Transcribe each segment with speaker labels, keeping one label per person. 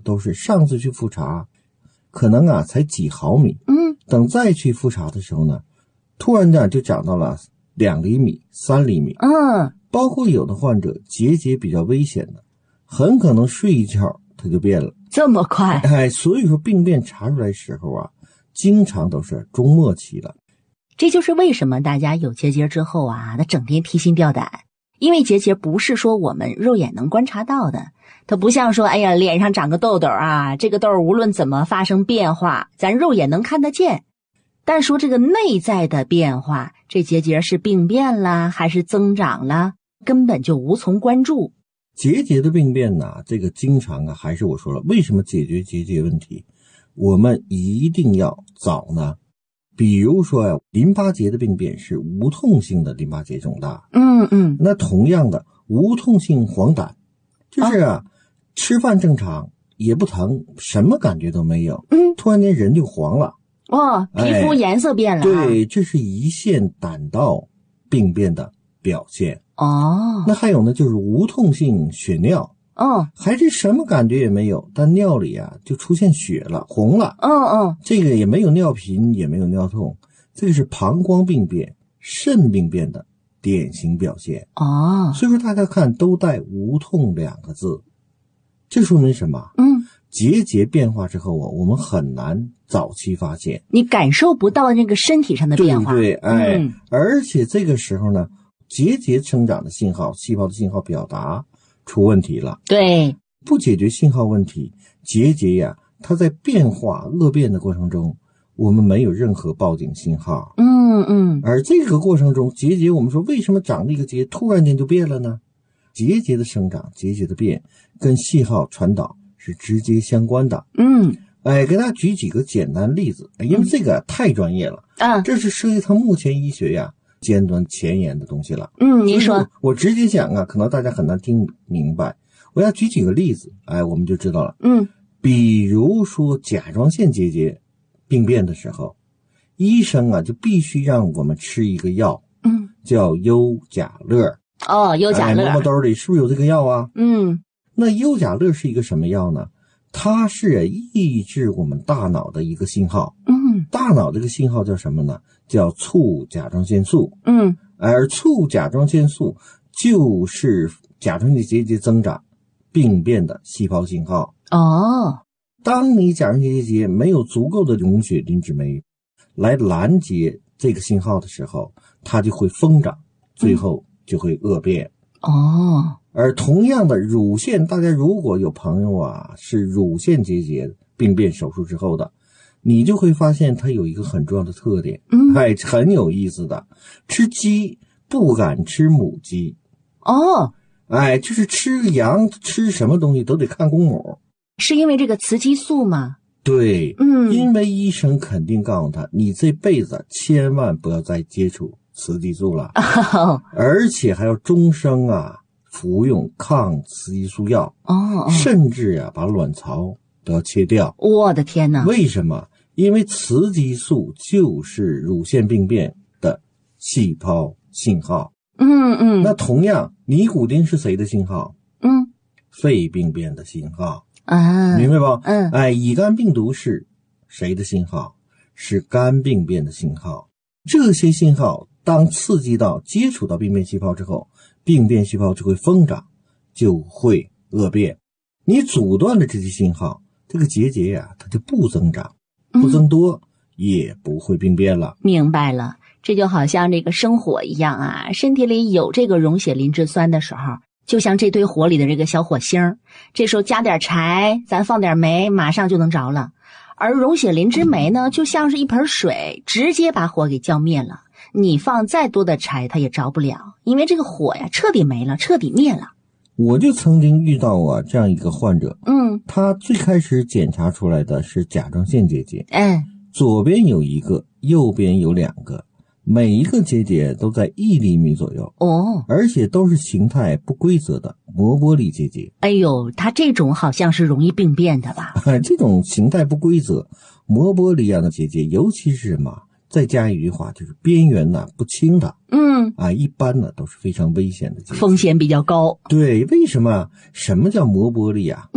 Speaker 1: 都是上次去复查可能才几毫米，等再去复查的时候呢，突然间就长到了2厘米、3厘米。包括有的患者结节比较危险的，很可能睡一觉它就变了。
Speaker 2: 这么快？
Speaker 1: 所以说病变查出来时候经常都是中末期了。
Speaker 2: 这就是为什么大家有结节之后他整天提心吊胆，因为结节不是说我们肉眼能观察到的，它不像说脸上长个痘痘这个痘无论怎么发生变化，咱肉眼能看得见。但说这个内在的变化，这结节是病变啦还是增长啦，根本就无从关注。
Speaker 1: 结节的病变呢，这个经常还是我说了，为什么解决结节问题我们一定要早呢？比如说淋巴结的病变是无痛性的淋巴结肿大，那同样的无痛性黄疸就是吃饭正常也不疼，什么感觉都没有，突然间人就黄了，
Speaker 2: 皮肤颜色变了。
Speaker 1: 对，这是胰腺胆道病变的表现。那还有呢，就是无痛性血尿，还是什么感觉也没有，但尿里就出现血了，红了。这个也没有尿频，也没有尿痛，这个是膀胱病变、肾病变的典型表现。所以说大家看都带无痛2个字，这说明什么？结节变化之后我们很难早期发现，
Speaker 2: 你感受不到那个身体上的变化。
Speaker 1: 对，而且这个时候呢，结节生长的信号、细胞的信号表达出问题了。
Speaker 2: 对，
Speaker 1: 不解决信号问题，结节它在变化恶变的过程中，我们没有任何报警信号。而这个过程中，结节我们说为什么长了一个结突然间就变了呢？结节的生长、结节的变跟信号传导是直接相关的。给大家举几个简单例子，因为这个太专业了这是涉及到目前医学尖端前沿的东西了。
Speaker 2: 您说。
Speaker 1: 我直接讲可能大家很难听明白，我要举几个例子，我们就知道了。比如说甲状腺结节病变的时候，医生就必须让我们吃一个药，叫优甲乐。
Speaker 2: 优甲乐，
Speaker 1: 摸摸兜里是不是有这个药啊？那优甲乐是一个什么药呢？它是抑制我们大脑的一个信号。大脑这个信号叫什么呢？叫促甲状腺素。而促甲状腺素就是甲状腺结节增长病变的细胞信号。当你甲状腺结节没有足够的溶血磷脂酶来拦截这个信号的时候，它就会疯长，最后就会恶变。而同样的乳腺，大家如果有朋友是乳腺结节病变手术之后的，你就会发现它有一个很重要的特点，很有意思的，吃鸡不敢吃母鸡。就是吃羊吃什么东西都得看公母。
Speaker 2: 是因为这个雌激素吗？
Speaker 1: 对，因为医生肯定告诉他，你这辈子千万不要再接触雌激素了，而且还要终生服用抗雌激素药，甚至把卵巢都要切掉。
Speaker 2: 我的天哪！
Speaker 1: 为什么？因为雌激素就是乳腺病变的细胞信号。那同样，尼古丁是谁的信号？肺病变的信号。明白不？乙肝病毒是谁的信号？是肝病变的信号。这些信号当刺激到接触到病变细胞之后，病变细胞就会疯长，就会恶变。你阻断了这些信号，这个结节它就不增长，不增多，也不会病变了。
Speaker 2: 明白了，这就好像这个生火一样身体里有这个溶血磷脂酸的时候，就像这堆火里的这个小火星，这时候加点柴，咱放点煤，马上就能着了。而溶血磷脂酶呢，就像是一盆水，直接把火给浇灭了。你放再多的柴，它也着不了，因为这个火彻底没了，彻底灭了。
Speaker 1: 我就曾经遇到这样一个患者，他最开始检查出来的是甲状腺结节，左边有一个，右边有2个。每一个结节都在1厘米左右，而且都是形态不规则的磨玻璃结节。
Speaker 2: 它这种好像是容易病变的吧？
Speaker 1: 这种形态不规则磨玻璃一样的结节，尤其是什么？再加一句话，就是边缘不清的。一般都是非常危险的结节，
Speaker 2: 风险比较高。
Speaker 1: 对，为什么？什么叫磨玻璃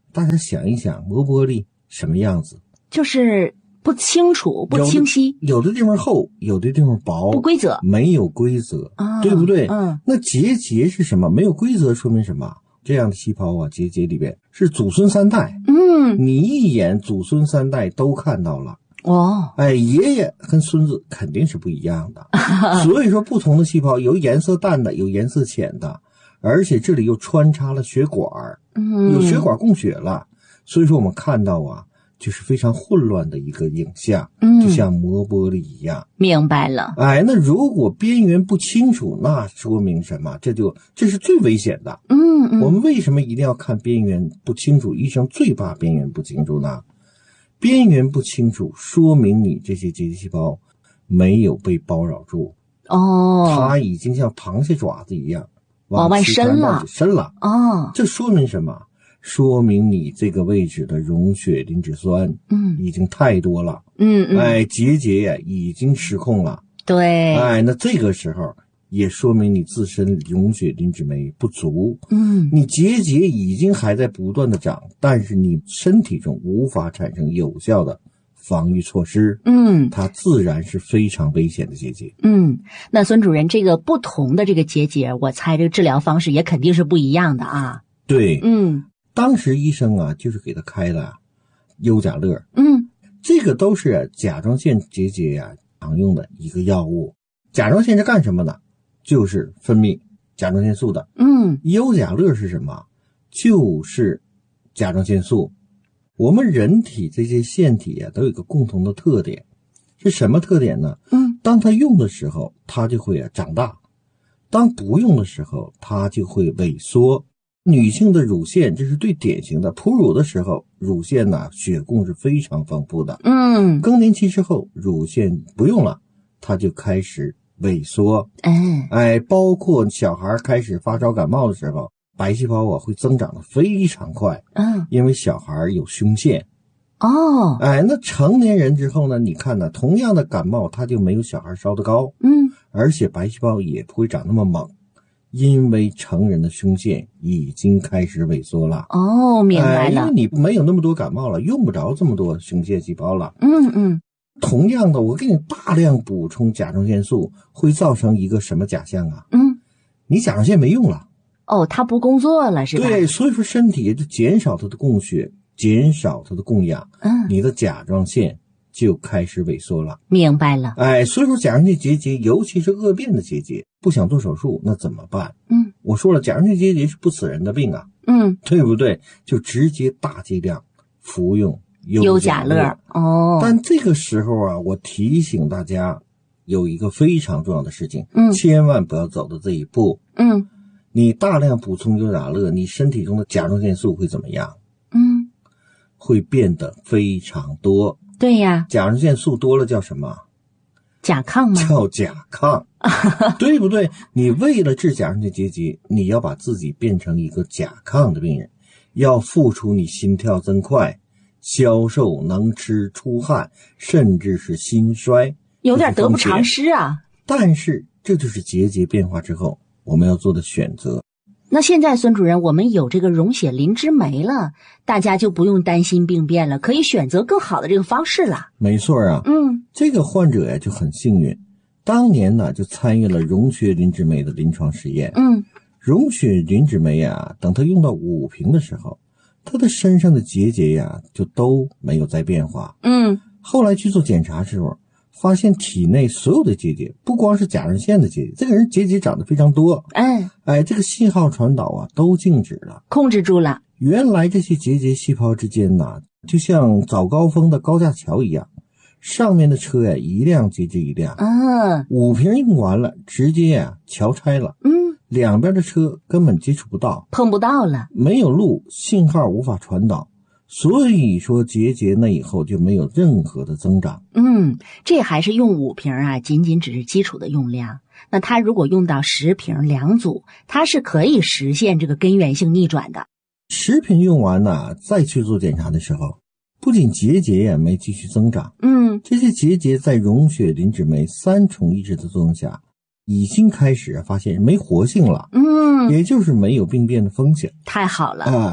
Speaker 1: 大家想一想，磨玻璃什么样子？
Speaker 2: 就是不清楚、不清晰，
Speaker 1: 有的地方厚，有的地方薄，
Speaker 2: 不规则，
Speaker 1: 没有规则，对不对？那结节是什么？没有规则说明什么？这样的细胞啊，结节里边是祖孙三代，你一眼祖孙三代都看到了。爷爷跟孙子肯定是不一样的，所以说不同的细胞有颜色淡的，有颜色浅的，而且这里又穿插了血管，有血管供血了，所以说我们看到啊，就是非常混乱的一个影像，就像磨玻璃一样。
Speaker 2: 明白了。
Speaker 1: 那如果边缘不清楚，那说明什么？这是最危险的。我们为什么一定要看边缘不清楚？医生最怕边缘不清楚呢？边缘不清楚，说明你这些结节细胞没有被包绕住。它已经像螃蟹爪子一样
Speaker 2: 往外伸了。
Speaker 1: 这说明什么？说明你这个位置的溶血磷脂酸已经太多了。结节呀已经失控了。
Speaker 2: 对。
Speaker 1: 那这个时候也说明你自身溶血磷脂酶不足。你结节已经还在不断的长，但是你身体中无法产生有效的防御措施。它自然是非常危险的结节。
Speaker 2: 那孙主任，这个不同的这个结节，我猜这个治疗方式也肯定是不一样的啊。
Speaker 1: 对。当时医生啊就是给他开了优甲乐。这个都是甲状腺结节呀常用的一个药物。甲状腺是干什么的？就是分泌甲状腺素的。优甲乐是什么？就是甲状腺素。我们人体这些腺体啊都有一个共同的特点，是什么特点呢？当它用的时候它就会长大，当不用的时候它就会萎缩。女性的乳腺这是最典型的，哺乳的时候乳腺呢血供是非常丰富的。更年期之后乳腺不用了，它就开始萎缩。包括小孩开始发烧感冒的时候，白细胞啊会增长的非常快。因为小孩有胸腺。那成年人之后呢，你看呢，同样的感冒它就没有小孩烧得高。而且白细胞也不会长那么猛，因为成人的胸腺已经开始萎缩了。
Speaker 2: 明白了。
Speaker 1: 因为你没有那么多感冒了，用不着这么多胸腺细胞了。同样的，我给你大量补充甲状腺素，会造成一个什么假象啊？你甲状腺没用了。
Speaker 2: 它不工作了是吧？
Speaker 1: 对，所以说身体就减少它的供血，减少它的供氧。你的甲状腺就开始萎缩了。
Speaker 2: 明白了。
Speaker 1: 所以说甲状腺结节，尤其是恶变的结节，不想做手术那怎么办？我说了，甲状腺结节是不死人的病啊。对不对？就直接大剂量服用优甲乐。但这个时候啊，我提醒大家有一个非常重要的事情，千万不要走到这一步。你大量补充优甲乐，你身体中的甲状腺素会怎么样？会变得非常多。
Speaker 2: 对呀。
Speaker 1: 甲状腺素多了叫什么？
Speaker 2: 甲亢吗？
Speaker 1: 叫甲亢。对不对？你为了治甲状腺结节，你要把自己变成一个甲亢的病人，要付出你心跳增快、消瘦、能吃、出汗，甚至是心衰，
Speaker 2: 有点得不偿失啊。
Speaker 1: 但是这就是结节变化之后我们要做的选择。
Speaker 2: 那现在孙主任，我们有这个溶血磷脂酶了，大家就不用担心病变了，可以选择更好的这个方式了。
Speaker 1: 没错啊。这个患者呀就很幸运，当年呢就参与了溶血磷脂酶的临床实验。溶血磷脂酶啊，等他用到5瓶的时候，他的身上的结节呀就都没有再变化。后来去做检查时候，发现体内所有的结节，不光是甲状腺的结节，这个人结节长得非常多。这个信号传导啊都静止了，
Speaker 2: 控制住了。
Speaker 1: 原来这些结节细胞之间呢，就像早高峰的高架桥一样，上面的车呀一辆接着一辆。5瓶用完了，直接呀桥拆了。两边的车根本接触不到，
Speaker 2: 碰不到了，
Speaker 1: 没有路，信号无法传导。所以说结节那以后就没有任何的增长。
Speaker 2: 这还是用5瓶啊，仅仅只是基础的用量。那它如果用到10瓶2组，它是可以实现这个根源性逆转的。
Speaker 1: 10瓶用完呢，再去做检查的时候，不仅结节也没继续增长，这些结节在溶血磷脂酶3重抑制的作用下，已经开始发现没活性了，也就是没有病变的风险。
Speaker 2: 太好了。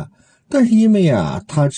Speaker 1: 但是因为啊，它